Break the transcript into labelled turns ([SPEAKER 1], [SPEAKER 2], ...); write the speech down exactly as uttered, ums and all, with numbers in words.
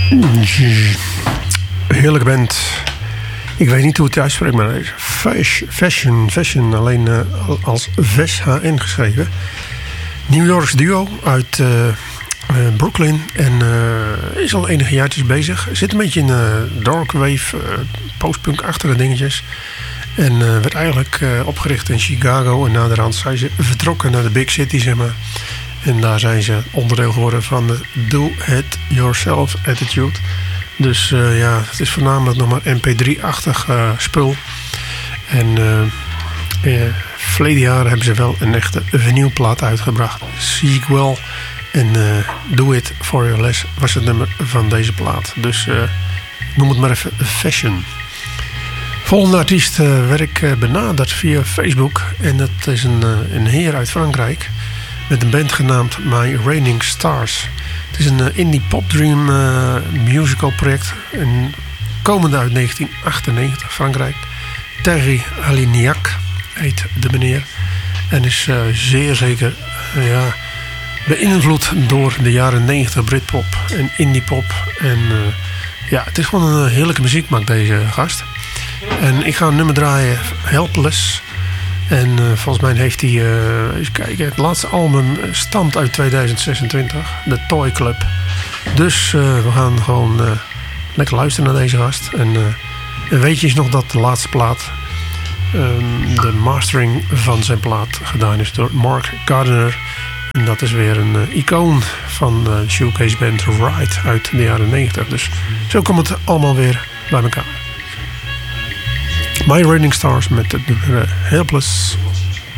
[SPEAKER 1] Heerlijke band. Ik weet niet hoe het uitspreekt, maar Fashion, Fashion alleen uh, als Ves H N geschreven. New Yorks duo uit uh, uh, Brooklyn en uh, is al enige jaartjes bezig. Zit een beetje in uh, darkwave, uh, postpunk-achtige dingetjes. En uh, werd eigenlijk uh, opgericht in Chicago. En naderhand zijn ze vertrokken naar de big city, zeg maar. En daar zijn ze onderdeel geworden van de do-it-yourself attitude. Dus uh, ja, het is voornamelijk nog maar M P drie-achtig uh, spul. En uh, uh, verleden jaar hebben ze wel een echte vinylplaat uitgebracht. Sequel en uh, Do It For Your Less was het nummer van deze plaat. Dus uh, noem het maar even Fashion. Volgende artiest uh, werd ik uh, benaderd via Facebook. En dat is een, uh, een heer uit Frankrijk. Met een band genaamd My Raining Stars. Het is een uh, indie pop dream uh, musical project. En komende uit negentien achtennegentig, Frankrijk. Thierry Alignac heet de meneer. En is uh, zeer zeker uh, ja, beïnvloed door de jaren negentig Britpop en indie pop. En uh, ja, het is gewoon een heerlijke muziek, maakt deze gast. En ik ga een nummer draaien, Helpless. En uh, volgens mij heeft hij, uh, eens kijken, het laatste album stamt uit tweeduizend zesentwintig, The Toy Club. Dus uh, we gaan gewoon uh, lekker luisteren naar deze gast. En, uh, en weet je eens nog dat de laatste plaat, um, de mastering van zijn plaat gedaan is door Mark Gardner. En dat is weer een uh, icoon van de uh, showcase band Ride uit de jaren negentig. Dus zo komt het allemaal weer bij elkaar. My Raining Stars met de nummer Helpless.